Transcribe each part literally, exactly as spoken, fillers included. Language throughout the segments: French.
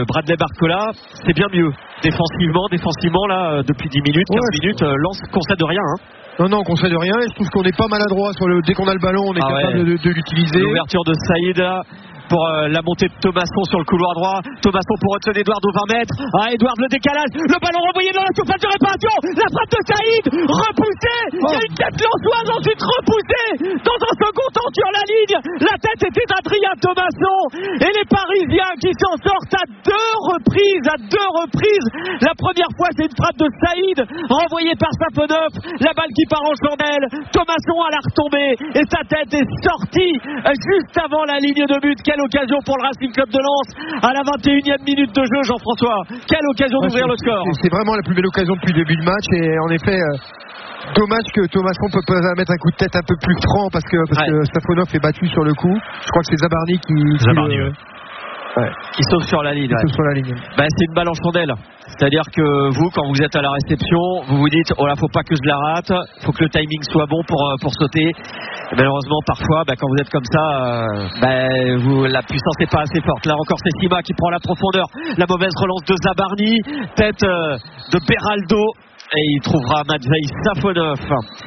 Bradley Barcola, c'est bien mieux. Défensivement, défensivement là, depuis dix minutes, quinze ouais, minutes, Lens concède rien. Hein. Non, non, on concède rien et je trouve qu'on n'est pas maladroit. Sur le, dès qu'on a le ballon, on est ah capable ouais. de, de l'utiliser. L'ouverture de Saïd pour euh, la montée de Thomasson sur le couloir droit. Thomasson pour Hudson Edouard au vingt mètres. Ah, Edouard, le décalage. Le ballon renvoyé dans la surface de réparation. La frappe de Saïd. Repoussée. Oh. Il y a une tête lensoise ensuite repoussée. Dans un second temps sur la ligne. La tête était d'Adrien Thomasson. Et les Parisiens qui s'en sortent à deux reprises. À deux reprises. La première fois, c'est une frappe de Saïd renvoyée par Safonov. La balle qui part en chandelle. Thomasson à la retombée. Et sa tête est sortie juste avant la ligne de but. Quelle occasion pour le Racing Club de Lens à la vingt et unième minute de jeu, Jean-François. Quelle occasion ouais, d'ouvrir le score. C'est vraiment la plus belle occasion depuis le début du match et en effet euh, dommage que Thomasson peut pas mettre un coup de tête un peu plus franc parce que, parce ouais. que Safonov est battu sur le coup. Je crois que c'est Zabarni qui, Zabarni, qui, euh, ouais. qui sauve sur la ligne. Qui sauve sur la ligne. Ben, c'est une balle en chandelle. C'est-à-dire que vous, quand vous êtes à la réception, vous vous dites, oh là, faut pas que je la rate, faut que le timing soit bon pour, pour sauter. Et malheureusement, parfois, bah, quand vous êtes comme ça, euh, bah, vous, la puissance n'est pas assez forte. Là encore, c'est Sima qui prend la profondeur. La mauvaise relance de Zabarni, tête euh, de Beraldo, et il trouvera Matvei Safonov.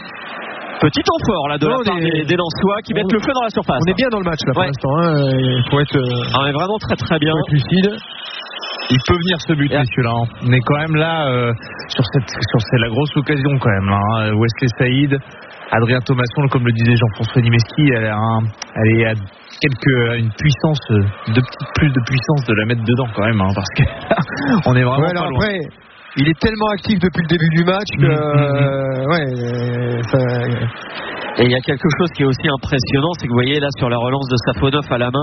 Petit enfort là de non, la part des, des Lensois qui on, mettent le feu dans la surface. On est bien dans le match là pour ouais. l'instant. Hein. Il faut être. Euh, on est vraiment très très bien. Faut être lucide. Il peut venir ce but, yeah. celui-là. Hein. On est quand même là euh, sur cette, sur c'est la grosse occasion quand même. Hein. Wesley Saïd, Adrien Thomasson, comme le disait Jean-François Nimeski, elle, a un, elle est à quelque une puissance, de plus de puissance de la mettre dedans quand même, hein, parce que on est vraiment ouais, pas alors loin. Après, il est tellement actif depuis le début du match que mmh, euh, mmh. ouais. Ça... Et il y a quelque chose qui est aussi impressionnant, c'est que vous voyez là sur la relance de Safonov à la main.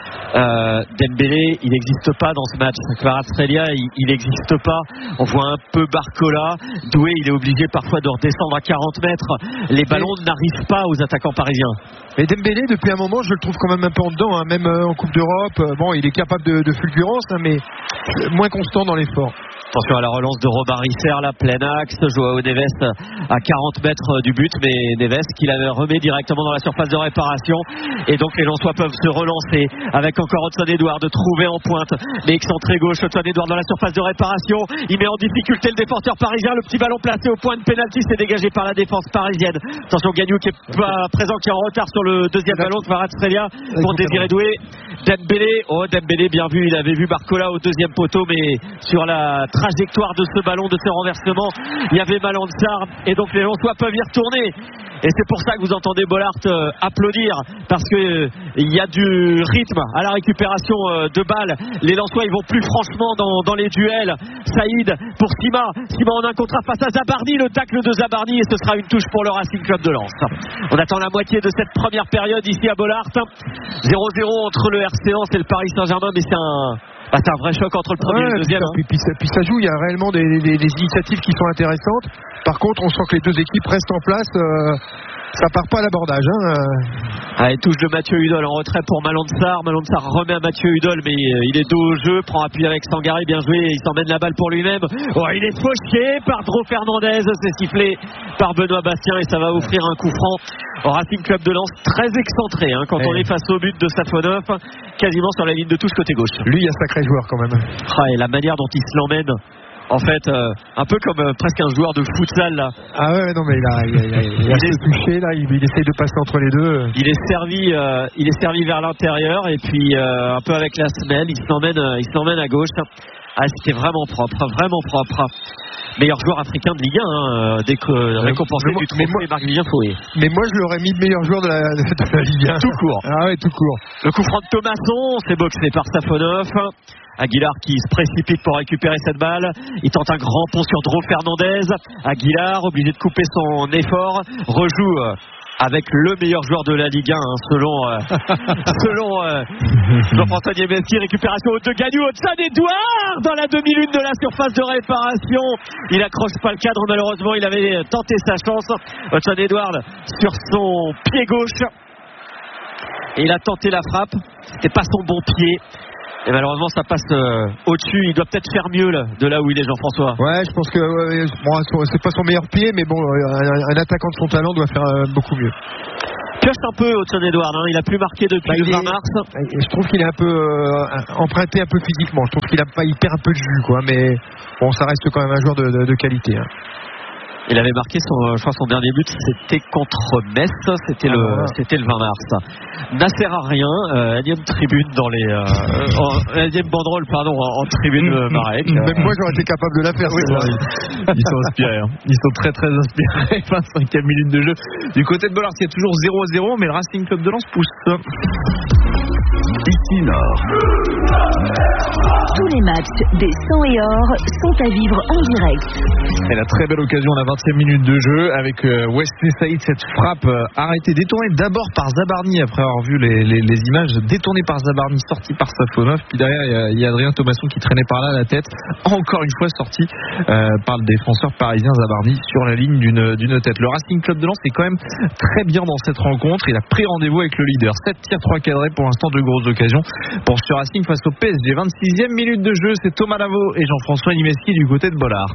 Euh, Dembélé, il n'existe pas dans ce match. Kvaratskhelia, il n'existe pas. On voit un peu Barcola. Doué, il est obligé parfois de redescendre à quarante mètres. Les ballons mais... n'arrivent pas aux attaquants parisiens. Et Dembélé, depuis un moment, je le trouve quand même un peu en dedans, hein, même euh, en Coupe d'Europe. Euh, bon, il est capable de, de fulgurance, hein, mais moins constant dans l'effort. Attention à la relance de Robin Risser, là, plein axe. Joao Neves à quarante mètres du but, mais Neves qui la remet directement dans la surface de réparation. Et donc les Lensois peuvent se relancer avec encore Hudson Edouard de trouver en pointe. Mais excentré gauche, Hudson Edouard dans la surface de réparation. Il met en difficulté le défenseur parisien. Le petit ballon placé au point de pénalty, c'est dégagé par la défense parisienne. Attention, Gagnou qui est pas présent, qui est en retard sur le deuxième ballon. Kvaratskhelia pour Désiré Doué. Dembélé, oh Dembélé bien vu, il avait vu Barcola au deuxième poteau, mais sur la trajectoire de ce ballon, de ce renversement, il y avait Malandsar et donc les Lensois peuvent y retourner. Et c'est pour ça que vous entendez Bollard euh, applaudir, parce que euh, il y a du rythme à la récupération euh, de balles. Les Lensois ils vont plus franchement dans, dans les duels. Saïd pour Sima, Sima en un contre un face à Zabarni, le tacle de Zabarni, et ce sera une touche pour le Racing Club de Lens. On attend la moitié de cette première période ici à Bollard. zéro zéro entre le R C Lens et le Paris Saint-Germain, mais c'est un Ah, c'est un vrai choc entre le premier ouais, et le deuxième. Puis, hein. puis, puis, puis ça joue, il y a réellement des, des, des initiatives qui sont intéressantes. Par contre, on sent que les deux équipes restent en place. Euh, ça part pas à l'abordage. Hein. Allez, touche de Mathieu Hudol en retrait pour Malandsar. Malandsar remet à Mathieu Hudol, mais il est dos au jeu, prend appui avec Sangaré, bien joué, il s'emmène la balle pour lui-même. Oh, il est fauché par Dro Fernandez, c'est sifflé par Benoît Bastien et ça va offrir un coup franc au Racing Club de Lens, très excentré hein, quand ouais. on est face au but de Safonov, quasiment sur la ligne de touche côté gauche. Lui, il y a sacré joueur quand même. Ah, et la manière dont il se l'emmène. En fait, euh, un peu comme euh, presque un joueur de futsal là. Ah ouais, non mais il a, il a, il a, il a il est, touché là, il, il essaye de passer entre les deux. Il est servi, euh, il est servi vers l'intérieur et puis euh, un peu avec la semelle, il s'emmène, euh, il s'emmène à gauche. Ah, c'était vraiment propre, vraiment propre. Meilleur joueur africain de Ligue un, hein, dès que euh, récompensé du trophée Marc-Vivien Fouet. Mais moi, je l'aurais mis meilleur joueur de la, de la Ligue un. Tout court. Ah ouais, tout court. Le coup franc de Thomasson, c'est boxé par Safonov. Aguilar qui se précipite pour récupérer cette balle. Il tente un grand pont sur Dro Fernandez. Aguilar, obligé de couper son effort, rejoue avec le meilleur joueur de la Ligue un, hein, selon euh, selon euh, Jean-François Niemski. Récupération de Gagnou, Hudson Edouard dans la demi-lune de la surface de réparation. Il accroche pas le cadre, malheureusement. Il avait tenté sa chance. Hudson Edouard sur son pied gauche. Et il a tenté la frappe. C'était pas son bon pied. Et malheureusement ça passe euh, au-dessus. Il doit peut-être faire mieux là, de là où il est, Jean-François. Ouais, je pense que euh, bon, c'est pas son meilleur pied, mais bon, un, un attaquant de son talent doit faire euh, beaucoup mieux. pioche un peu Hudson Edouard, hein. Il a plus marqué depuis bah, le vingt mars. Je trouve qu'il est un peu euh, emprunté un peu physiquement. Je trouve qu'il a pas, il perd un peu de jus, quoi. Mais bon, ça reste quand même un joueur de, de, de qualité. Hein. Il avait marqué son, je crois son dernier but, c'était contre Metz, c'était ah, le, voilà. c'était le vingt mars. Nasser à rien, euh, énième tribune dans les, euh, énième banderole pardon en, en tribune euh, Marek. Même moi j'aurais été capable de la faire. Oui, ils, ils sont inspirés, hein. Ils sont très très inspirés. vingt-cinquième minute de jeu. Du côté de Bollard, il y a toujours zéro à zéro, mais le Racing Club de Lens pousse. Ici Nord. Tous les matchs des cent et or sont à vivre en direct. Et la très belle occasion à la vingtième minute de jeu avec euh, Wesley Saïd, cette frappe euh, arrêtée, détournée d'abord par Zabarni après avoir vu les, les, les images, détournée par Zabarni, sortie par Safonov, puis derrière il y, y a Adrien Thomasson qui traînait par là la tête, encore une fois sorti euh, par le défenseur parisien Zabarni sur la ligne d'une, d'une tête. Le Racing Club de Lens est quand même très bien dans cette rencontre, il a pris rendez-vous avec le leader, sept tirs, trois cadrés pour l'instant, deux grosses occasions pour ce Racing face au P S G. vingt-sixième minute de jeu, c'est Thomas Lavaux et Jean-François Nimeski du côté de Bollard.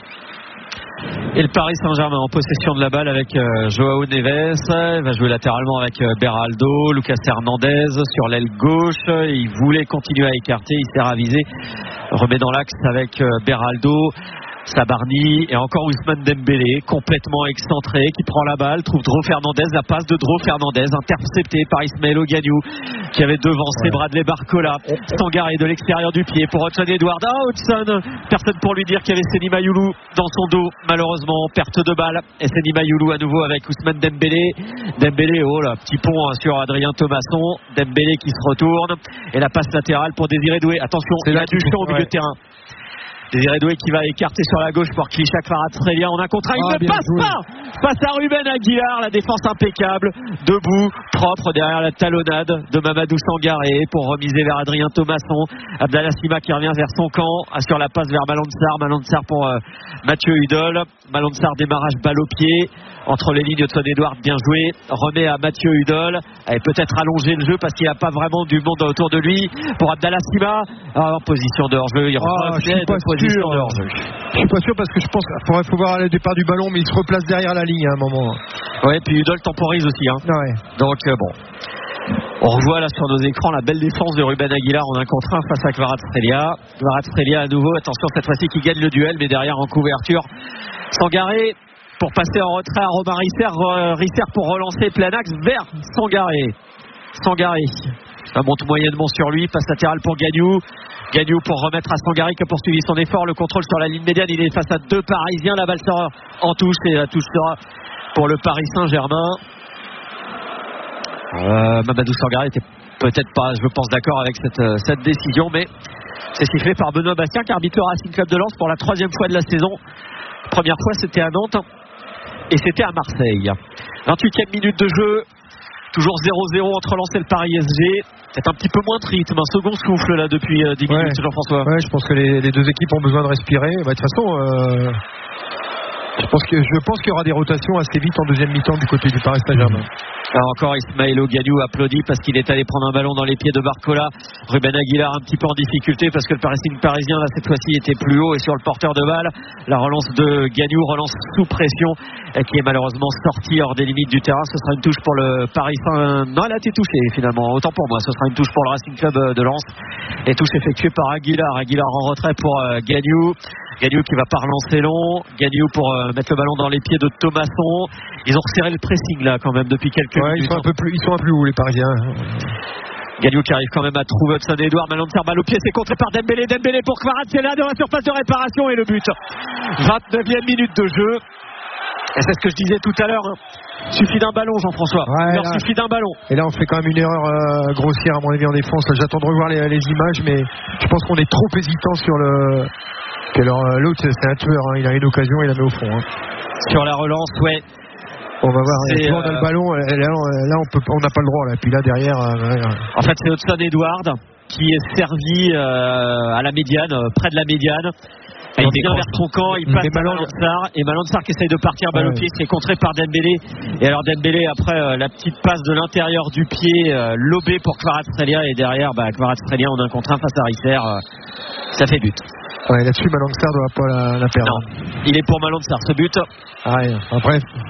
Et le Paris Saint-Germain en possession de la balle avec euh, Joao Neves. Il va jouer latéralement avec euh, Beraldo, Lucas Hernandez sur l'aile gauche. Il voulait continuer à écarter, il s'est ravisé. Remet dans l'axe avec euh, Beraldo, Zabarni et encore Ousmane Dembélé, complètement excentré, qui prend la balle, trouve Dro Fernandez, la passe de Dro Fernandez, interceptée par Ismaël Ogagnou, qui avait devancé ouais. Bradley Barcola, Sangaré de l'extérieur du pied pour Hudson Edouard. Ah, Hudson, personne pour lui dire qu'il y avait Seny Mayoulou dans son dos, malheureusement, perte de balle. Et Seny Mayoulou à nouveau avec Ousmane Dembélé. Dembélé, oh là, petit pont sur Adrien Thomasson. Dembélé qui se retourne, et la passe latérale pour Désiré Doué. Attention, c'est il a du champ au milieu ouais. de terrain. Désiré Doué qui va écarter sur la gauche pour Kvisha Kvaratskhelia. On a contre il ah, ne passe joué. pas face à Ruben Aguilar. La défense impeccable, debout, propre derrière la talonnade de Mamadou Sangaré pour remiser vers Adrien Thomasson. Abdallah Sima qui revient vers son camp, assure la passe vers Malansar. Malansar pour euh, Mathieu Hudol. Malansar, démarrage balle au pied entre les lignes. Hudson Edouard, bien joué, remet à Mathieu Hudol, et peut-être allonger le jeu parce qu'il n'y a pas vraiment du monde autour de lui. Pour Abdallah Sima, en position de hors-jeu, il oh, revenait de position de hors-jeu. Je suis pas sûr parce que je pense qu'il faut voir le départ du ballon, mais il se replace derrière la ligne à un moment. Ouais, puis Hudol temporise aussi. Hein. Ouais. Donc euh, bon. On revoit là sur nos écrans la belle défense de Ruben Aguilar en un contre un face à Kvaratskhelia. Kvaratskhelia à nouveau, attention cette fois-ci qui gagne le duel, mais derrière en couverture Sangaré pour passer en retrait à Romain Risser, Risser pour relancer plein axe vers Sangaré. Sangaré, ça monte moyennement sur lui, passe latérale pour Gagnou. Gagnou pour remettre à Sangaré qui a poursuivi son effort, le contrôle sur la ligne médiane, il est face à deux Parisiens, la balle sera en touche et la touche sera pour le Paris Saint-Germain. Euh, Mamadou Sangaré était peut-être pas, je pense, d'accord avec cette, cette décision, mais c'est sifflé par Benoît Bastien qui arbitre le Racing Club de Lens pour la troisième fois de la saison. Première fois c'était à Nantes et c'était à Marseille. vingt-huitième minute de jeu, toujours zéro zéro entre Lens et le Paris S G. C'est un petit peu moins de rythme, un second souffle là depuis euh, dix minutes, ouais. Jean-François. Ouais, je pense que les, les deux équipes ont besoin de respirer. Bah, de toute façon, euh, je pense que je pense qu'il y aura des rotations assez vite en deuxième mi-temps du côté du Paris Saint-Germain. Alors encore Ismaël Ogagnou applaudit parce qu'il est allé prendre un ballon dans les pieds de Barcola. Ruben Aguilar un petit peu en difficulté parce que le Paris parisien là cette fois-ci était plus haut et sur le porteur de balle. La relance de Gagnou, relance sous pression qui est malheureusement sortie hors des limites du terrain. Ce sera une touche pour le Paris Saint. Non, elle a été touchée finalement. Autant pour moi, ce sera une touche pour le Racing Club de Lens. Et touche effectuée par Aguilar. Aguilar en retrait pour euh, Gagnou. Gagnou qui va pas relancer long. Gagnou pour euh, mettre le ballon dans les pieds de Thomasson. Ils ont resserré le pressing là quand même depuis quelques ouais, minutes. Ils sont un peu plus, ils sont un peu plus hauts les Parisiens. Gagnou qui arrive quand même à trouver Hudson Edouard. Malansar balle au pied, c'est contré par Dembélé. Dembélé pour Kvaratskhelia dans la surface de réparation et le but. vingt-neuvième minute de jeu. Et c'est ce que je disais tout à l'heure. Hein. Suffit d'un ballon, Jean-François. Ouais, Il suffit d'un ballon. Et là, on fait quand même une erreur euh, grossière à mon avis en défense. J'attends de revoir les, les images, mais je pense qu'on est trop hésitant sur le. Alors, l'autre, c'est un tueur. Hein. Il a une occasion, il la met au fond. Hein. Sur la relance, ouais. On va voir, c'est, on a euh... le ballon, là, là on peut, on n'a pas le droit, là. Puis là derrière. Euh, en fait, c'est Hudson Edouard qui est servi euh, à la médiane, euh, près de la médiane. Et il vient vers son camp, il passe à Malansar et Malansar qui essaye de partir balle ouais. au pied, qui est contré par Dembélé. Et alors Dembélé après euh, la petite passe de l'intérieur du pied, euh, lobé pour Kvaratskhelia et derrière bah, Kvaratskhelia en un contre un face à Risser, euh, ça fait but. Ouais, là-dessus Malansar doit pas la, la perdre. Non, il est pour Malansar ce but. Ah ouais, après.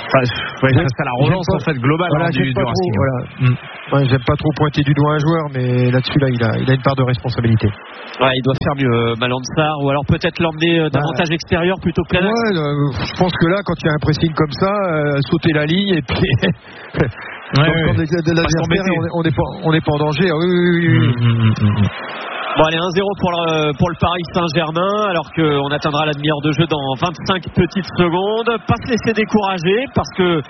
Enfin, ouais, c'est la relance en fait globale voilà, hein, du, du Racing. Voilà. Mm. Ouais, j'aime pas trop pointer du doigt un joueur, mais là-dessus, là, il a, il a une part de responsabilité. Ouais, il doit faire mieux, Malansar, ou alors peut-être l'emmener euh, davantage bah, extérieur plutôt que plein axe. Ouais, euh, je pense que là, quand il y a un pressing comme ça, euh, sauter la ligne et puis. Ouais, quand, ouais, quand de l'adversaire, on n'est pas, on n'est pas en danger. Ah, oui, oui, oui. oui. Mmh, mmh, mmh. Bon, allez, un zéro pour le, pour le Paris Saint-Germain, alors qu'on atteindra la demi-heure de jeu dans vingt-cinq petites secondes. Pas se laisser décourager, parce que.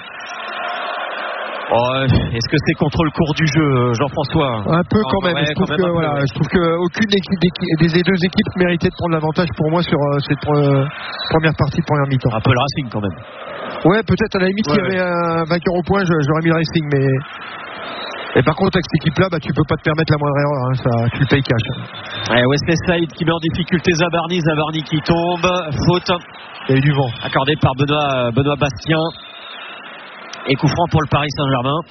Oh, est-ce que c'est contre le cours du jeu, Jean-François? Un peu quand oh, même. ouais, je, trouve quand que, même voilà, peu, ouais. je trouve qu'aucune des deux équipes méritait de prendre l'avantage pour moi sur euh, cette euh, première partie, première mi-temps. Un peu le Racing quand même. Ouais, peut-être à la limite, ouais, s'il y avait un vainqueur au point, j'aurais mis le Racing, mais. Et par contre, avec cette équipe-là, bah, tu peux pas te permettre la moindre erreur, hein, ça, tu le payes cash. Ouais, Wesley Saïd qui met en difficulté Zabarni, Zabarni qui tombe, faute. Il y a eu du vent. Accordé par Benoît, Benoît Bastien. Et coup franc pour le Paris Saint-Germain.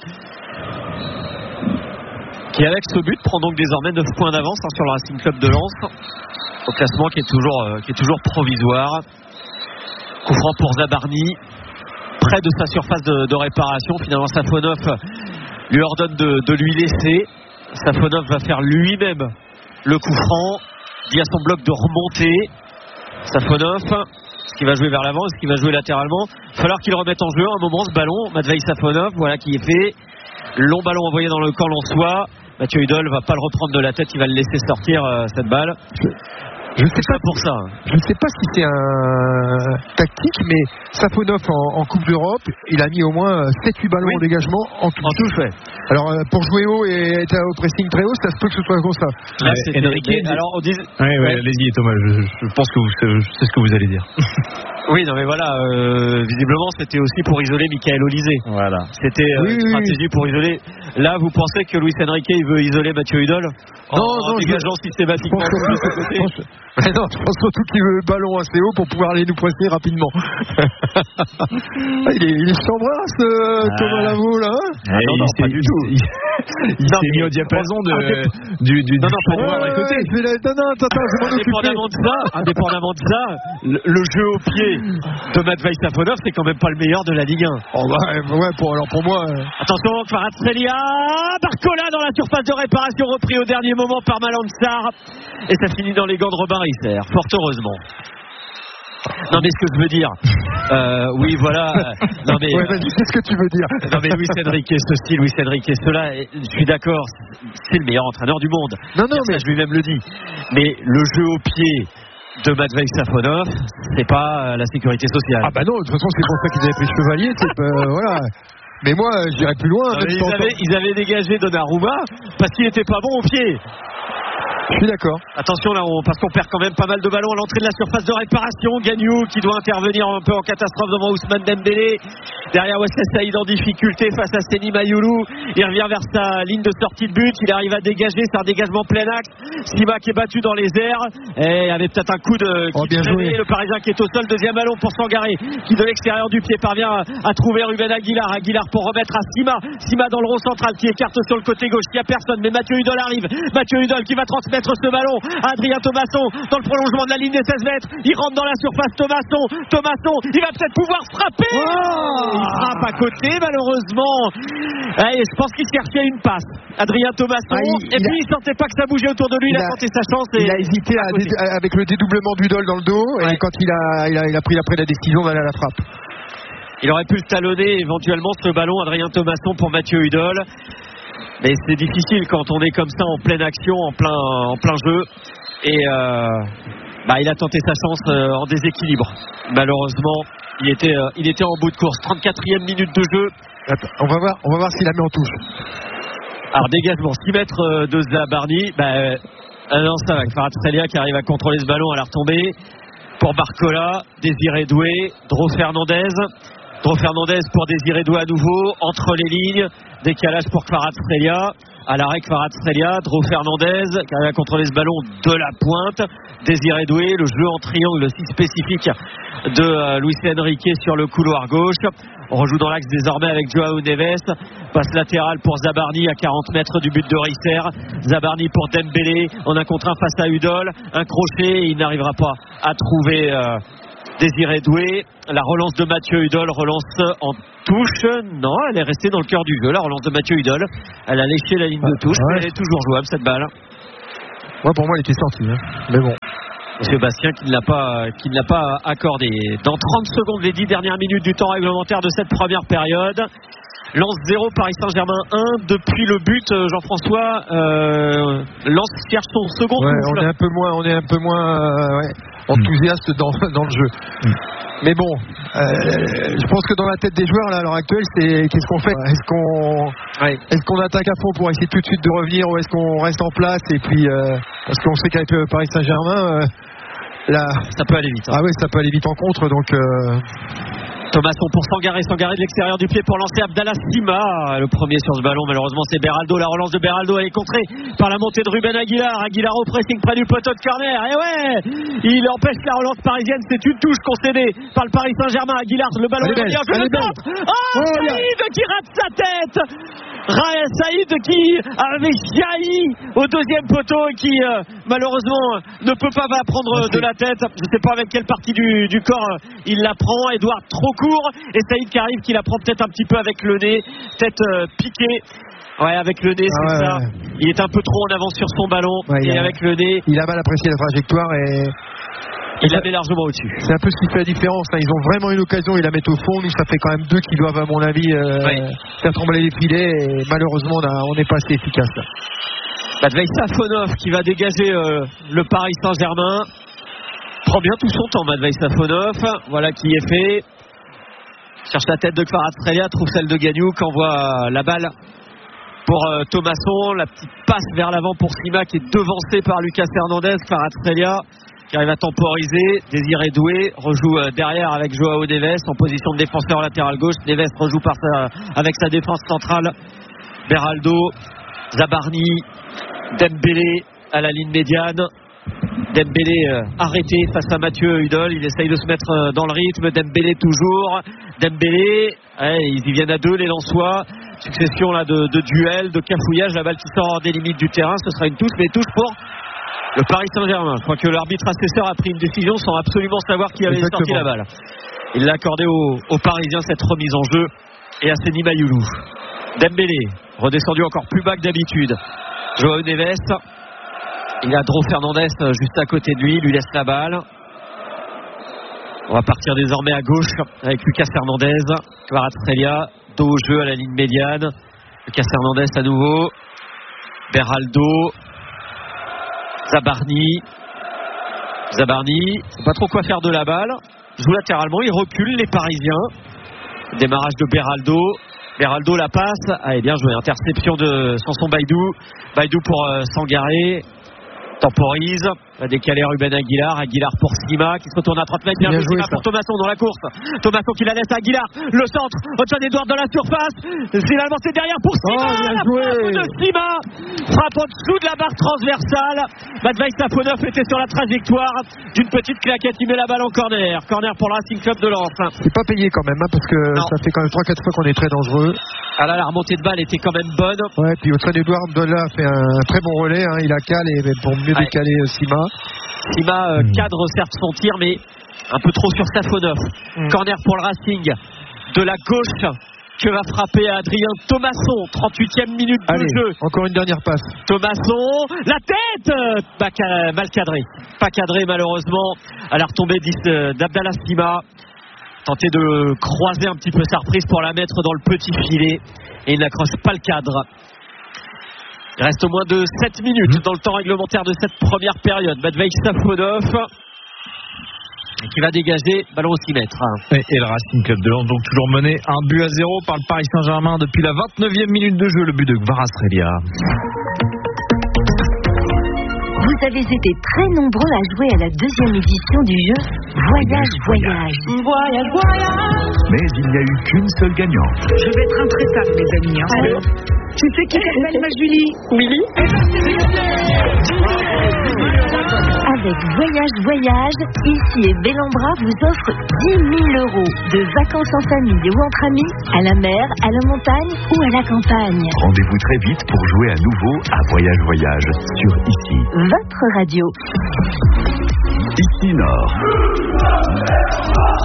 Qui, avec ce but, prend donc désormais neuf points d'avance hein, sur le Racing Club de Lens. Au classement qui est toujours, euh, qui est toujours provisoire. Coup franc pour Zabarni. Près de sa surface de, de réparation. Finalement, Safonov lui ordonne de, de lui laisser. Safonov va faire lui-même le coup franc. Dit à son bloc de remonter. Safonov, est-ce qu'il va jouer vers l'avant, est-ce qu'il va jouer latéralement? Il va falloir qu'il remette en jeu un moment ce ballon. Matvei Safonov, voilà qui est fait. Long ballon envoyé dans le camp lensois. Mathieu Hudol va pas le reprendre de la tête, il va le laisser sortir euh, cette balle. Je sais pas pour ça. Je ne sais pas si c'est un tactique, mais Safonov en, en Coupe d'Europe, il a mis au moins sept huit ballons oui. en dégagement en touche. En touche, ouais. Alors pour jouer haut et être au pressing très haut, ça se peut que ce soit comme ça. Là, ouais, Enrique, alors on dit. Oui, ouais, ouais. Allez-y Thomas, je, je pense que vous, c'est ce que vous allez dire. Oui, non mais voilà, euh, visiblement c'était aussi pour isoler Michael Olysée. Voilà. C'était euh, oui, une stratégie oui. pour isoler. Là, vous pensez que Luis Enrique il veut isoler Mathieu Hudol en, non, en non, dégageant je... systématiquement je de ce côté. Je... Mais non, je pense surtout qu'il veut le ballon assez haut pour pouvoir aller nous presser rapidement. il est, il est chambreur ce ah. Thomas Lavaux là. Ah, non, non, pas du tout. Il, il non, s'est mis au diapason de, ah, du, du, non, non, du pas ouais, côté. Ouais, la... Non, non, attends, attends, je m'en occupe. Indépendamment de ça, indépendamment de ça, le, le jeu au pied de Matvei Safonov, c'est quand même pas le meilleur de la Ligue un. Oh, ouais, ouais, pour, alors pour moi. Euh... Attention, Kvaratskhelia, Barcola dans la surface de réparation, repris au dernier moment par Malansar. Et ça finit dans les gants de Robin Risser, fort heureusement. Non mais ce que je veux dire, euh, oui voilà. Non mais ouais, vas-y, qu'est-ce que tu veux dire? Non mais Luis Enrique, ce style, Luis Enrique, cela, je suis d'accord, c'est le meilleur entraîneur du monde. Non non mais ça, je lui-même le dis. Mais le jeu au pied de Matvei Safonov, c'est pas la sécurité sociale. Ah bah non, de toute façon c'est pour ça qu'ils avaient pris Chevalier, c'est euh, voilà. Mais moi j'irais plus loin. Non, même ils, avaient, ils avaient dégagé Donnarumma parce qu'il était pas bon au pied. Je suis d'accord. Attention là, on, parce qu'on perd quand même pas mal de ballons à l'entrée de la surface de réparation. Gagnou qui doit intervenir un peu en catastrophe devant Ousmane Dembélé. Derrière Wesley Saïd en difficulté face à Seny Mayoulou. Il revient vers sa ligne de sortie de but. Il arrive à dégager, c'est un dégagement plein axe. Sima qui est battu dans les airs. Et il y avait peut-être un coup de. Oh, bien joué. Le Parisien qui est au sol. Deuxième ballon pour Sangaré qui de l'extérieur du pied parvient à, à trouver Ruben Aguilar. Aguilar pour remettre à Sima. Sima dans le rond central qui écarte sur le côté gauche. Il n'y a personne. Mais Mathieu Hudol arrive. Mathieu Hudol qui va transmettre ce ballon à Adrien Thomasson dans le prolongement de la ligne des seize mètres. Il rentre dans la surface. Thomasson, Thomasson, il va peut-être pouvoir frapper. Oh, il frappe à côté malheureusement. Allez, je pense qu'il cherchait une passe. Adrien Thomasson. Ah, il, et il puis a... il sentait pas que ça bougeait autour de lui. Il, il a, a tenté sa chance. Et il a hésité à dé... avec le dédoublement d'Hudol dans le dos. Ouais. Et quand il a, il a, il a pris après la décision d'aller à la frappe. Il aurait pu le talonner éventuellement ce ballon, Adrien Thomasson pour Mathieu Hudol. Mais c'est difficile quand on est comme ça en pleine action, en plein, en plein jeu. Et euh, bah, il a tenté sa chance euh, en déséquilibre. Malheureusement, il était, euh, il était en bout de course. trente-quatrième minute de jeu. Attends, on va voir, on va voir s'il la met en touche. Alors dégagement, six mètres de Zabarni. Bah, euh, non, ça va. Kvaratskhelia qui arrive à contrôler ce ballon à la retombée. Pour Barcola, Désiré Doué, Dro Fernandez. Dro Fernandez pour Désiré Doué à nouveau, entre les lignes, décalage pour Kvaratskhelia, à l'arrêt Kvaratskhelia, Dro Fernandez qui arrive à contrôler ce ballon de la pointe, Désiré Doué, le jeu en triangle si spécifique de euh, Luis Enrique sur le couloir gauche. On rejoue dans l'axe désormais avec Joao Neves, passe latérale pour Zabarni à quarante mètres du but de Risser. Zabarni pour Dembélé, on a contre un face à Hudol, un crochet, il n'arrivera pas à trouver... Euh, Désiré Doué, la relance de Mathieu Hudol, relance en touche. Non, elle est restée dans le cœur du jeu, la relance de Mathieu Hudol. Elle a léché la ligne de touche, ouais. Mais elle est toujours jouable cette balle. Ouais, pour moi, elle était sortie. Hein. Mais bon. Monsieur Bastien qui ne l'a pas, qui ne l'a pas accordé. Dans trente secondes, les dix dernières minutes du temps réglementaire de cette première période. Lens zéro, Paris Saint-Germain un. Depuis le but, Jean-François, euh, Lens cherche son second ouais, touche. On est un peu moins, on est un peu moins euh, ouais, enthousiaste dans, dans le jeu. Mm. Mais bon, euh, je pense que dans la tête des joueurs là, à l'heure actuelle, c'est qu'est-ce qu'on fait ? Est-ce qu'on, ouais. est-ce qu'on attaque à fond pour essayer tout de suite de revenir, ou est-ce qu'on reste en place et puis euh, parce qu'on sait qu'avec le Paris Saint-Germain, euh, là, ça peut aller vite. Hein. Ah oui, ça peut aller vite en contre, donc. Euh... Thomasson pour Sangaré, Sangaré de l'extérieur du pied pour lancer Abdallah Sima. Le premier sur ce ballon, malheureusement, c'est Beraldo. La relance de Beraldo, elle est contrée par la montée de Ruben Aguilar. Aguilar au pressing près du poteau de corner. Et ouais, il empêche la relance parisienne. C'est une touche concédée par le Paris Saint-Germain. Aguilar, le ballon est bien. Le centre. Oh, Saïd qui rate sa tête. Raël Saïd qui avait jailli au deuxième poteau et qui euh, malheureusement ne peut pas la prendre de la tête. Je ne sais pas avec quelle partie du, du corps euh, il la prend. Edouard trop court et Saïd qui arrive, qui la prend peut-être un petit peu avec le nez, tête euh, piquée. Ouais, avec le nez, c'est ah ouais, ça. Ouais. Il est un peu trop en avance sur son ballon ouais, et a, avec le nez. Il a mal apprécié la trajectoire et. Il l'avait largement au-dessus. C'est un peu ce qui fait la différence. Hein. Ils ont vraiment une occasion, ils la mettent au fond. Nous, ça fait quand même deux qui doivent, à mon avis, euh, oui. faire trembler les filets. Et malheureusement, on n'est pas assez efficace là. Matvei Safonov qui va dégager euh, le Paris Saint-Germain. Prend bien tout son temps, Matvei Safonov. Voilà qui est fait. Cherche la tête de Kvaratskhelia, trouve celle de Gagnouk, envoie la balle pour euh, Thomasson. La petite passe vers l'avant pour Sima qui est devancé par Lucas Hernandez. Kvaratskhelia qui arrive à temporiser. Désiré Doué rejoue euh, derrière avec Joao Neves en position de défenseur latéral gauche. Neves rejoue par sa, avec sa défense centrale. Beraldo, Zabarni, Dembélé à la ligne médiane. Dembélé euh, arrêté face à Mathieu Hudol. Il essaye de se mettre euh, dans le rythme. Dembélé toujours. Dembélé, ouais, ils y viennent à deux les Lensois. Succession là de, de duels, de cafouillages. La balle qui sort hors des limites du terrain. Ce sera une touche, mais touche pour le Paris Saint-Germain. Je crois que l'arbitre assesseur a pris une décision sans absolument savoir qui avait Exactement. sorti la balle. Il l'a accordé aux, aux Parisiens cette remise en jeu et à Seny Mayoulou. Dembélé, redescendu encore plus bas que d'habitude. Joao Neves. Il a Dro Fernandez juste à côté de lui, lui laisse la balle. On va partir désormais à gauche avec Lucas Hernandez. Kvaratskhelia, dos au jeu à la ligne médiane. Lucas Hernandez à nouveau. Beraldo. Zabarni. Zabarni, il ne sait pas trop quoi faire de la balle. Il joue latéralement, il recule les Parisiens. Démarrage de Beraldo. Beraldo la passe. Allez, bien joué. Interception de Samson Baïdou. Baïdou pour euh, Sangaré. Temporise, va décaler Ruben Aguilar. Aguilar pour Sima qui se retourne à trente mètres. Bien, bien joué, Sima pour Thomasson dans la course. Thomasson qui la laisse à Aguilar. Le centre, Hudson Edouard dans la surface. Finalement, c'est derrière pour Sima. Oh, la frappe de Sima. Frappe en dessous de la barre transversale. Matvei Safonov était sur la trajectoire d'une petite claquette. Il met la balle en corner. Corner pour le Racing Club de Lens. C'est pas payé quand même, hein, parce que non. Ça fait quand même trois quatre fois qu'on est très dangereux. Ah là, la remontée de balle était quand même bonne. Ouais, puis Hudson Edouard Dolla fait un très bon relais. Hein. Il a calé pour mieux ouais. décaler euh, Sima. Sima euh, mmh. cadre certes son tir, mais un peu trop sur Safonov. Mmh. Corner pour le Racing de la gauche que va frapper Adrien Thomasson. trente-huitième minute de Allez, jeu. Encore une dernière passe. Thomasson, la tête bah, mal cadré. Pas cadré malheureusement à la retombée d'Abdallah Sima. Tenter de croiser un petit peu sa reprise pour la mettre dans le petit filet. Et il n'accroche pas le cadre. Il reste au moins de sept minutes mmh. dans le temps réglementaire de cette première période. Matvei Safonov qui va dégager, ballon au six mètres. Et, et le Racing Club de Lens donc toujours mené un but à zéro par le Paris Saint-Germain depuis la vingt-neuvième minute de jeu, le but de Kvaratskhelia. Vous avez été très nombreux à jouer à la deuxième édition du jeu Voyage Voyage. Voyage Voyage. Mais il n'y a eu qu'une seule gagnante. Je vais être intraitable, mes amis. Hein. Alors, tu sais qui s'appelle ma Julie? Willy. Avec Voyage Voyage, ici et Bellambra vous offre dix mille euros de vacances en famille ou entre amis, à la mer, à la montagne ou à la campagne. Rendez-vous très vite pour jouer à nouveau à Voyage Voyage sur Ici. Votre radio. Ici Nord.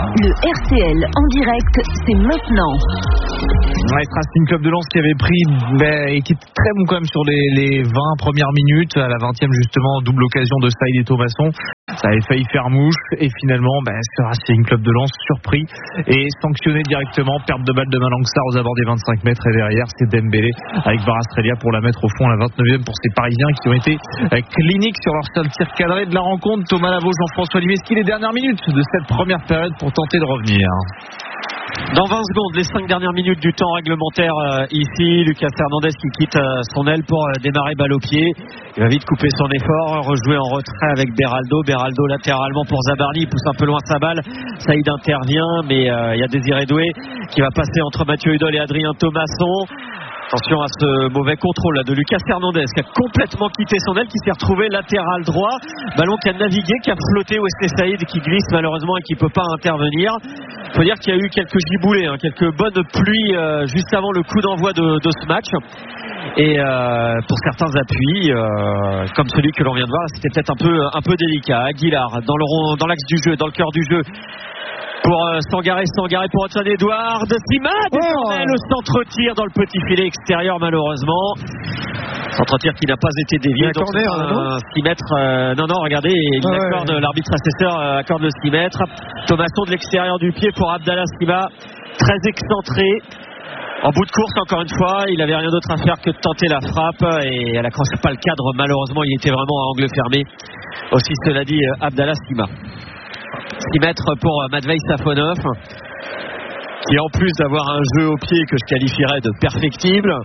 Le R C L en direct, c'est maintenant. Ouais, Racing Club de Lens qui avait pris bah, et qui est très bon quand même sur les, les vingt premières minutes. À la vingtième justement, double occasion de Saïd et Thomasson. Ça avait failli faire mouche et finalement bah, ce Racing Club de Lens surpris et sanctionné directement. Perte de balle de Malang Sarr aux abords des vingt-cinq mètres et derrière c'est Dembélé avec Varastrelia pour la mettre au fond à la vingt-neuvième pour ces Parisiens qui ont été cliniques sur leur seul tir cadré de la rencontre. Thomas Lavaux, Jean-François Limeski, les dernières minutes de cette première période pour tenter de revenir. Dans vingt secondes, les cinq dernières minutes du temps réglementaire euh, ici, Lucas Hernandez qui quitte euh, son aile pour euh, démarrer balle au pied. Il va vite couper son effort, rejouer en retrait avec Beraldo. Beraldo latéralement pour Zabarni, il pousse un peu loin sa balle. Saïd intervient, mais euh, il y a Désiré Doué qui va passer entre Mathieu Hudol et Adrien Thomasson. Attention à ce mauvais contrôle là, de Lucas Hernandez qui a complètement quitté son aile, qui s'est retrouvé latéral droit. Ballon qui a navigué, qui a flotté. Wesley Saïd qui glisse malheureusement et qui ne peut pas intervenir. Il faut dire qu'il y a eu quelques giboulées, hein, quelques bonnes pluies euh, juste avant le coup d'envoi de, de ce match. Et euh, pour certains appuis, euh, comme celui que l'on vient de voir, c'était peut-être un peu, un peu délicat. Aguilar dans, le rond, dans l'axe du jeu, dans le cœur du jeu. Pour euh, Sangaré, Sangaré pour Hudson Edouard. Sima détourné oh. Le centre-tir dans le petit filet extérieur malheureusement. Centre-tir qui n'a pas été dévié. Donc corner, un six mètres. Euh, non, non, regardez, il ah accorde, ouais. L'arbitre assesseur euh, accorde le six mètres. Thomasson de l'extérieur du pied pour Abdallah Sima. Très excentré. En bout de course, encore une fois, il n'avait rien d'autre à faire que de tenter la frappe. Et elle n'accroche pas le cadre. Malheureusement, il était vraiment à angle fermé. Aussi, cela dit, Abdallah Sima. six mètres pour Matvei Safonov qui en plus d'avoir un jeu au pied que je qualifierais de perfectible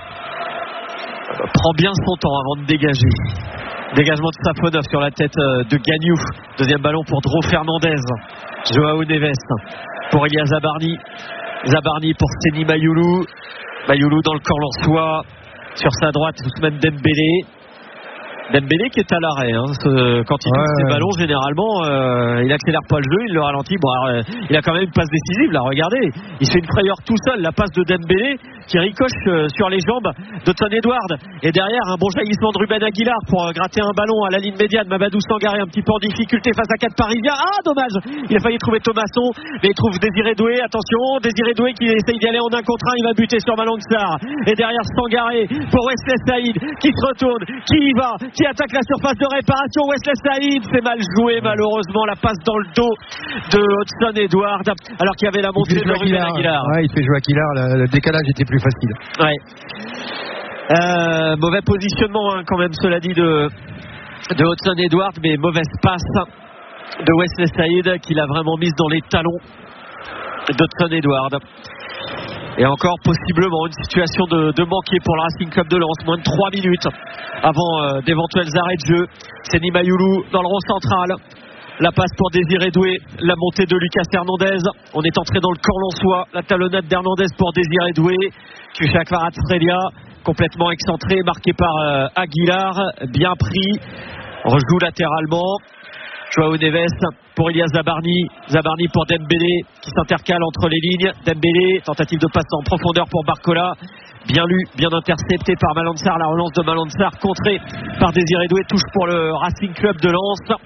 prend bien son temps avant de dégager. Dégagement de Safonov sur la tête de Gagnou. Deuxième ballon pour Dro Fernandez. Joao Neves pour Elia Zabarni. Zabarni pour Seni Mayoulou. Mayoulou dans le camp lensois. Sur sa droite Ousmane Dembélé. Dembélé qui est à l'arrêt hein. Quand il touche ouais, ses ballons généralement euh, il accélère pas le jeu, il le ralentit bon, alors, euh, il a quand même une passe décisive là, regardez, il fait une frayeur tout seul, la passe de Dembélé qui ricoche euh, sur les jambes d'Hudson Edouard et derrière un bon jaillissement de Ruben Aguilar pour euh, gratter un ballon à la ligne médiane. Mamadou Sangaré un petit peu en difficulté face à quatre Parisiens. Ah dommage, il a failli trouver Thomasson mais il trouve Désiré Doué. Attention, Désiré Doué qui essaye d'y aller en un contre un, il va buter sur Malang Sarr et derrière Sangaré pour Wesley Saïd qui se retourne, qui y va, qui attaque la surface de réparation. Wesley Saïd, c'est mal joué malheureusement, la passe dans le dos de Hudson Edouard alors qu'il y avait la montée de Ruben Aguilar. Ouais, il fait jouer Aguilar, le, le décalage était plus facile. Ouais. Euh, mauvais positionnement hein, quand même cela dit de, de Hudson Edouard, mais mauvaise passe de Wesley Saïd qui l'a vraiment mise dans les talons d'Hudson Edouard. Et encore possiblement une situation de, de manquer pour le Racing Club de Lens. Moins de trois minutes avant euh, d'éventuels arrêts de jeu. Seni Mayoulou dans le rond central. La passe pour Désiré Doué. La montée de Lucas Hernandez. On est entré dans le camp lensois. La talonnade d'Hernandez pour Désiré Doué. Touché à Kvaratskhelia. Complètement excentré. Marqué par euh, Aguilar. Bien pris. Rejoue latéralement. Joao Neves pour Elia Zabarni. Zabarni pour Dembélé qui s'intercale entre les lignes. Dembélé, tentative de passe en profondeur pour Barcola. Bien lu, bien intercepté par Malang Sarr. La relance de Malang Sarr contrée par Désiré Doué. Touche pour le Racing Club de Lens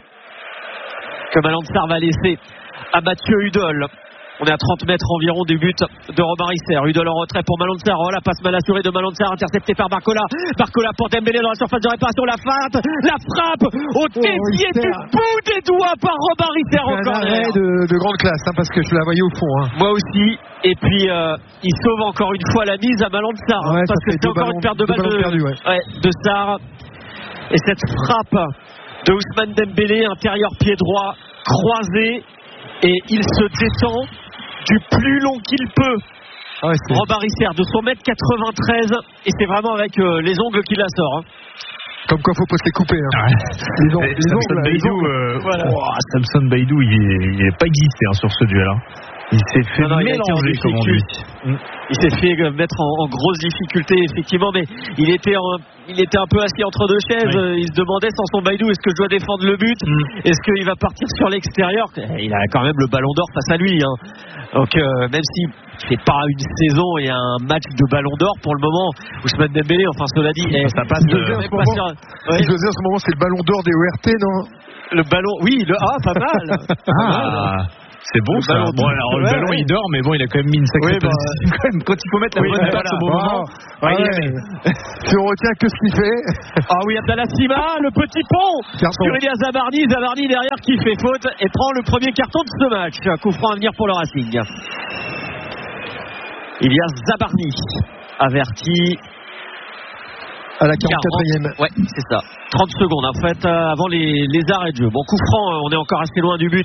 que Malang Sarr va laisser à Mathieu Hudol. On est à trente mètres environ du but de Romain Risser. Hudol en retrait pour Malang Sarr. Oh, la passe mal assurée de Malang Sarr, interceptée par Barcola. Barcola pour Dembélé dans la surface de réparation. La feinte, la frappe au dévié du bout des doigts par Romain Risser. Encore un arrêt de, de grande classe, hein, parce que je la voyais au fond. Hein. Moi aussi. Et puis euh, il sauve encore une fois la mise à Malang Sarr, ouais, hein, parce que c'est encore ballons, une perte de balle de, perdu, ouais. Ouais, de Sarr. Et cette frappe de Ousmane Dembélé, intérieur pied droit, croisé, et il se détend du plus long qu'il peut. Ah ouais, Robin Risser de son mètre quatre-vingt-treize, et c'est vraiment avec euh, les ongles qu'il la sort. Hein. Comme quoi, faut pas se les couper. Hein. Ouais. Les, ongles, les Samson ongles, Baïdou, les ongles. euh, voilà. oh, Samson Baïdou, il n'est pas glissé hein, sur ce duel. Hein. Il s'est fait non, non, mélanger, comme on dit. Il s'est fait mettre en, en grosse difficulté, effectivement, mais il était, en, il était un peu assis entre deux chaises. Oui. Il se demandait, sans son Baïdou, est-ce que je dois défendre le but mm. Est-ce qu'il va partir sur l'extérieur? Il a quand même le ballon d'or face à lui. Hein. Donc, euh, même s'il ne fait pas une saison et un match de ballon d'or pour le moment, Ousmane Dembélé, enfin, cela dit, eh, ça passe. De... Si pas sur... ouais. Si en ce moment, c'est le ballon d'or des O R T, non? Le ballon, oui, le ah, pas mal. Pas ah. mal. C'est bon, le ça. ballon, Bon, alors, le ouais, ballon, ouais. il dort, mais bon, il a quand même mis une sacrée Oui, bah, position. Quand même, quand il faut mettre la oui, bonne bah, passe voilà. au bon moment. Ah, Ouais, il ouais. est- Si on retient que ce qu'il fait. Ah oui, Abdallah Sima, le petit pont Carton. sur Ilias Zabarni. Zabarni derrière qui fait faute et prend le premier carton de ce match. Coup franc à venir pour le Racing. Ilias Zabarni averti. À la quarante-quatrième. Ouais, c'est ça. trente secondes en fait euh, avant les, les arrêts de jeu. Bon, coup franc, euh, on est encore assez loin du but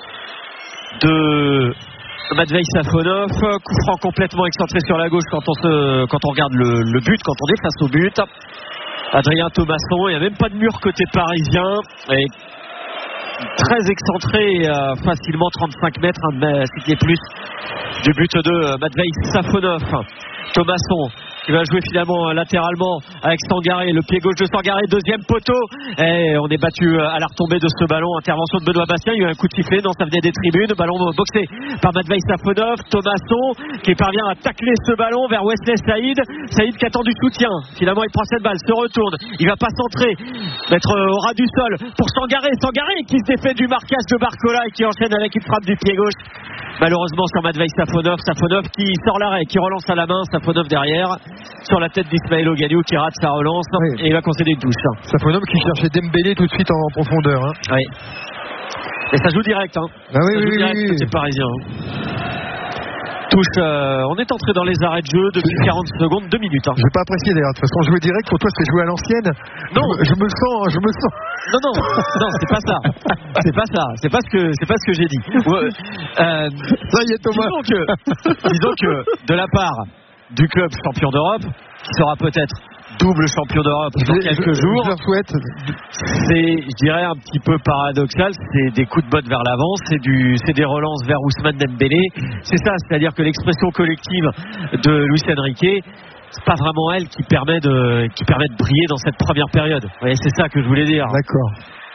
de Matvei Safonov. Coup franc complètement excentré sur la gauche quand on, se, quand on regarde le, le but, quand on est face au but. Adrien Thomasson, il n'y a même pas de mur côté parisien. Et très excentré, et, euh, facilement trente-cinq mètres, un cycle plus du but de euh, Matvei Safonov. Thomasson qui va jouer finalement latéralement avec Sangaré, le pied gauche de Sangaré, deuxième poteau, et on est battu à la retombée de ce ballon. Intervention de Benoît Bastien, il y a eu un coup de sifflet, non, ça venait des tribunes, ballon boxé par Matvei Safonov. Thomasson qui parvient à tacler ce ballon vers Wesley Saïd. Saïd qui attend du soutien, finalement il prend cette balle, se retourne, il va pas centrer, mettre au ras du sol pour Sangaré. Sangaré qui se défait du marquage de Barcola et qui enchaîne avec une frappe du pied gauche, malheureusement sur Matvei Safonov. Safonov qui sort l'arrêt, qui relance à la main, Safonov derrière sur la tête d'Ismaël Ogaliou qui rate sa relance, oui. Et il va concéder une touche. Safonov qui cherchait Dembélé tout de suite en profondeur, hein. Oui. Et ça joue direct, hein. Ah oui, ça oui, joue direct, oui, oui. c'est parisien. Touche, euh, on est entré dans les arrêts de jeu depuis quarante secondes, deux minutes. Hein. Je n'ai pas apprécié d'ailleurs. De toute façon, jouer direct pour toi, c'est jouer à l'ancienne. Non, je, je me sens, je me sens. Non, non, non, c'est pas ça. C'est pas ça. C'est pas ce que, c'est pas ce que j'ai dit. Ouais, euh, ça y est, Thomas. Disons que, disons que de la part du club champion d'Europe, qui sera peut-être double champion d'Europe dans je, quelques je, jours, je leur souhaite. C'est, je dirais, un petit peu paradoxal. C'est des coups de botte vers l'avant, c'est du, c'est des relances vers Ousmane Dembélé. C'est ça, c'est-à-dire que l'expression collective de Luis Enrique, c'est pas vraiment elle qui permet de, qui permet de briller dans cette première période. Vous voyez, c'est ça que je voulais dire. D'accord.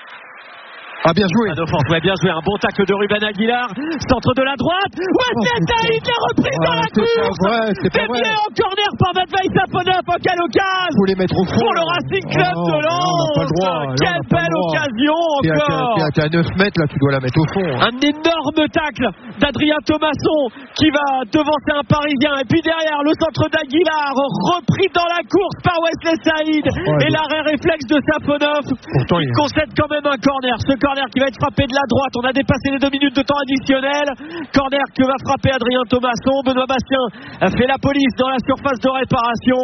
Ah, bien joué. Ouais, bien joué. Un bon tacle de Ruben Aguilar. Centre de la droite. Wesley Saïd, la reprise ouais, dans la c'est course. Pas vrai, c'est pas vrai. Dévié en corner par Matvei Safonov. En quelle occasion. Faut les mettre au fond. Pour le Racing Club oh, de Lens. On n'a pas le droit. Quelle belle occasion encore. T'es à neuf mètres, là, tu dois la mettre au fond. Un énorme tacle d'Adrien Thomasson qui va devancer un Parisien. Et puis derrière, le centre d'Aguilar, repris dans la course par Wesley Saïd. Ouais, et l'arrêt réflexe de Safonov. Pourtant, il il... concède quand même un corner. Ce corner qui va être frappé de la droite. On a dépassé les deux minutes de temps additionnel. Corner que va frapper Adrien Thomasson. Benoît Bastien fait la police dans la surface de réparation.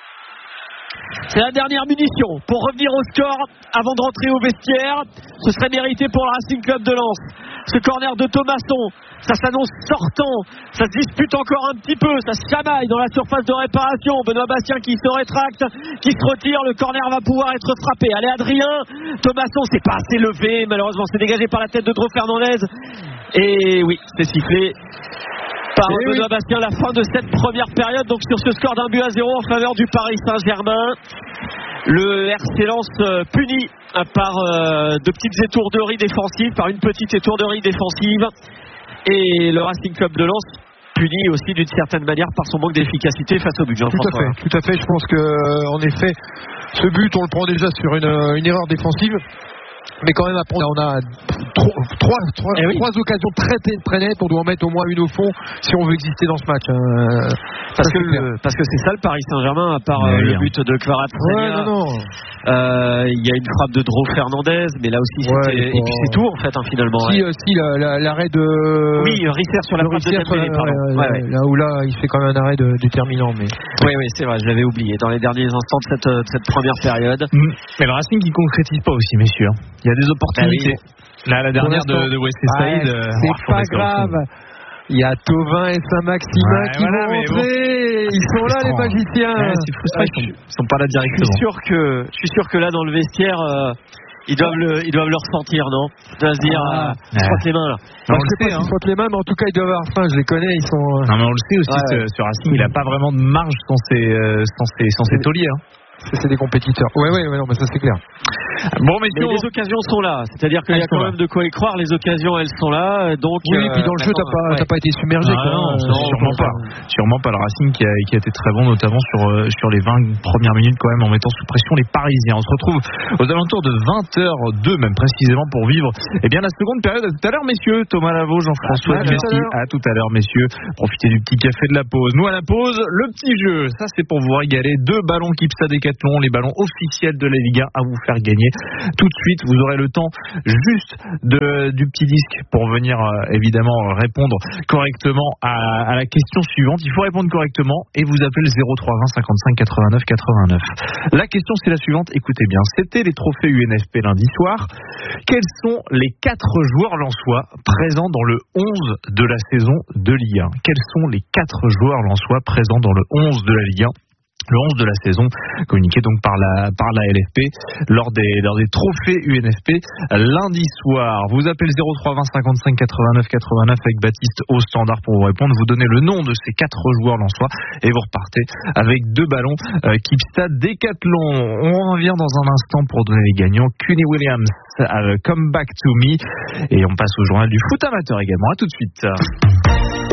C'est la dernière munition pour revenir au score avant de rentrer au vestiaire. Ce serait mérité pour le Racing Club de Lens. Ce corner de Thomasson, ça s'annonce sortant, ça se dispute encore un petit peu, ça se chamaille dans la surface de réparation. Benoît Bastien qui se rétracte, qui se retire, le corner va pouvoir être frappé. Allez Adrien, Thomasson c'est pas assez levé, malheureusement c'est dégagé par la tête de Dro Fernandez. Et oui, c'est sifflé par et Benoît oui. Bastien, la fin de cette première période, donc sur ce score d'un but à zéro en faveur du Paris Saint-Germain. Le R C Lens puni par euh, de petites étourderies défensives, par une petite étourderie défensive, et le Racing Club de Lens puni aussi d'une certaine manière par son manque d'efficacité face au but. Tout à fait, tout à fait. Je pense que en effet, ce but on le prend déjà sur une, une erreur défensive. Mais quand même, après, on a trois, trois, trois, eh oui. trois occasions très, très nettes. On doit en mettre au moins une au fond si on veut exister dans ce match. Hein. Parce, que le, parce que c'est ça le Paris Saint-Germain, à part euh, le but de Kvaratskhelia. Ouais, non, non. Euh, il y a une frappe de Dro Fernandez, mais là aussi ouais, c'était. Et puis c'est tout en fait, hein, finalement. Si, ouais. euh, si la, la, l'arrêt de. Oui, Risser sur la frappe de Dembélé, pardon. Euh, ouais, ouais. Là où là, il fait quand même un arrêt de, déterminant. Mais... Oui, oui, c'est vrai, je l'avais oublié dans les derniers instants de cette, de cette première période. Mmh. Mais le Racing qui concrétise pas aussi, messieurs. Il y a des opportunités. Ah, oui. Là, la dernière de, de Wesley Saïd. Ouais, euh, c'est oh, pas grave. Il y a Thauvin et Saint-Maximin ouais, qui voilà, vont rentrer. Bon, ils sont là, les magiciens. Ouais, c'est frustrant. Ils sont, ils sont pas là directement. Je suis sûr que, je suis sûr que là, dans le vestiaire, euh, ils doivent le, ils doivent le ressentir, non? Ils doivent se dire, ah, ils se frottent les mains là. Non, on le sait, hein. Ils frottent les mains, mais en tout cas, ils doivent avoir faim. Je les connais, ils sont. Non, mais on le sait aussi. Ouais, ce, ce Racing, il a pas vraiment de marge sans ses, euh, sans ses, sans ses tauliers. Hein. C'est des compétiteurs. Ouais, ouais, ouais, non, mais ça c'est clair. Bon, mais Mais les occasions sont là, c'est-à-dire qu'il y a quand même de quoi y croire. Les occasions, elles sont là, donc. Oui, et puis dans le jeu, t'as pas, ouais. t'as pas été submergé. Ah, quoi. non, Euh, non, sûrement pas. Sûrement pas. Le Racing qui a, qui a été très bon, notamment sur euh, sur les vingt premières minutes quand même, en mettant sous pression les Parisiens. On se retrouve aux alentours de vingt heures deux, même précisément, pour vivre eh bien la seconde période. À tout à l'heure, messieurs. Thomas Lavaux, Jean-François Messi. À tout à l'heure, messieurs. Profitez du petit café de la pause. Nous, à la pause, le petit jeu. Ça, c'est pour vous régaler. Deux ballons Kipsta Décathlon, les ballons officiels de la Ligue un à vous faire gagner. Tout de suite, vous aurez le temps juste de, du petit disque pour venir euh, évidemment répondre correctement à, à la question suivante. Il faut répondre correctement et vous appelez le zéro trois vingt cinquante-cinq quatre-vingt-neuf quatre-vingt-neuf. La question, c'est la suivante. Écoutez bien. C'était les trophées U N F P lundi soir. Quels sont les quatre joueurs lensois présents dans le onze de la saison de Ligue un? Quels sont les quatre joueurs lensois présents dans le onze de la Ligue un? Le onze de la saison, communiqué donc par la, par la L F P lors des, lors des trophées U N F P lundi soir. Vous appelez zéro trois vingt cinquante-cinq quatre-vingt-neuf quatre-vingt-neuf avec Baptiste au standard pour vous répondre. Vous donnez le nom de ces quatre joueurs lensois et vous repartez avec deux ballons euh, Kipsta Décathlon. On revient dans un instant pour donner les gagnants. Cuny Williams, euh, Come Back to Me. Et on passe au journal du foot amateur également. À tout de suite.